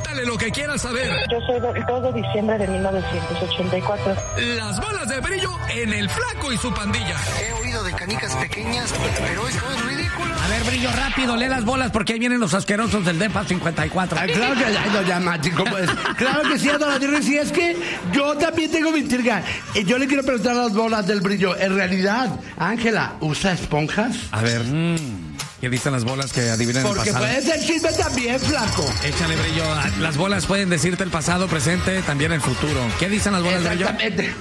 Pregúntale lo que quieras saber. Yo soy del 2 de diciembre de 1984. Las bolas de brillo en el Flaco y su pandilla. He oído de canicas pequeñas, pero esto es ridículo. A ver, Brillo, rápido, lee las bolas porque ahí vienen los asquerosos del DEPA 54. Claro que ay, doña Mati, ¿cómo es? Claro que sí, doña Dirri, sí, es que yo también tengo mi intriga. Yo le quiero preguntar a las bolas del Brillo. En realidad, Ángela, ¿usa esponjas? A ver, ¿qué dicen las bolas que adivinen el Porque pasado? puede ser chisme también, Flaco. Échale, Brillo. Las bolas pueden decirte el pasado, presente, también el futuro. ¿Qué dicen las bolas, Brillo? Exactamente.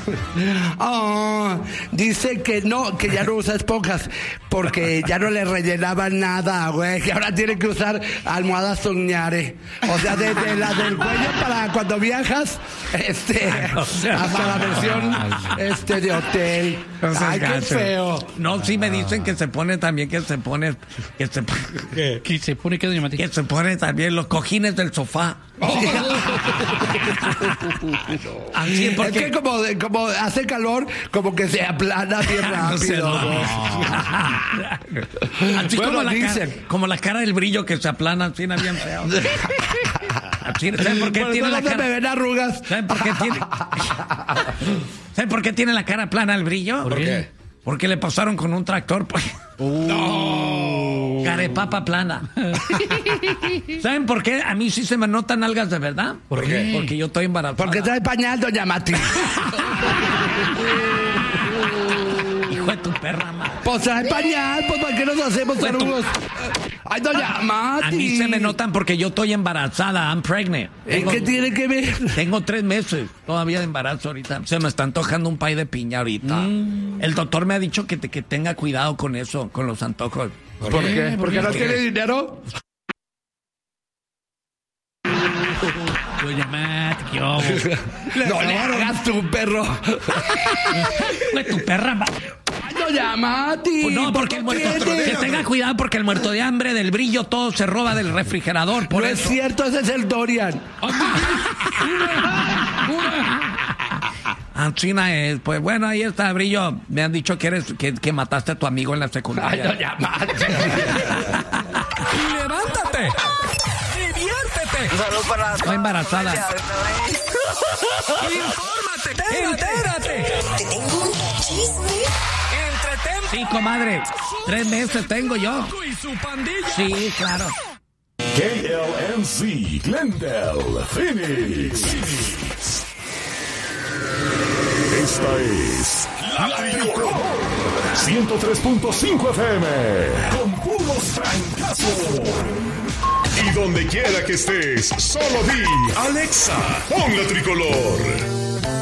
Dice que no, que ya no usa esponjas porque ya no le rellenaban nada, güey, que ahora tiene que usar almohadas soñare. O sea, desde la del cuello para cuando viajas, hasta la versión de hotel. Ay, qué feo. No, sí me dicen que se pone también, que se pone ¿qué, doña Mati? Que se pone también los cojines del sofá. Así es porque... Es que como hace calor, como que se aplana bien rápido. Así bueno, como la cara del Brillo que se aplana así, bien feo. ¿Saben por qué tiene la cara? Me ven arrugas. ¿Saben por qué tiene? ¿Saben por qué tiene la cara plana el Brillo? ¿Por qué? Porque le pasaron con un tractor, pues. No. Carepapa plana. ¿Saben por qué? A mí sí se me notan algas de verdad. ¿Por qué? Porque yo estoy embarazada. Porque trae pañal, doña Mati. Hijo de tu perra, madre. Pues trae pañal, pues ¿para qué nos hacemos tarugos? Ay, doña Mati. A mí se me notan porque yo estoy embarazada. I'm pregnant. ¿Qué tiene que ver? Tengo 3 meses todavía de embarazo ahorita. Se me está antojando un pay de piña ahorita. El doctor me ha dicho que tenga cuidado con eso, con los antojos. ¿Por qué? ¿Porque no tiene dinero? Doña Mati, yo. No le hagas tu perro. Fue tu perra, madre. Doña Mati. Pues no, porque el muerto. Que tenga cuidado porque el muerto de hambre del Brillo todo se roba del refrigerador. Por no eso. Es cierto, ese es el Dorian. China es, pues bueno, ahí está, Brillo. Me han dicho que mataste a tu amigo en la secundaria. Ay, doña Mati. ¡Levántate! ¡Diviértete! Salud para Estoy embarazada. ¡Infórmate! ¡Entérate! Te tengo un chisme. ¡Entretente! Sí, comadre. 3 meses tengo yo. Y su pandilla. Sí, claro. KLNC Glendale, Phoenix. Esta es La Tricolor 103.5 FM con puros francazos. Y donde quiera que estés, solo di Alexa, pon La Tricolor.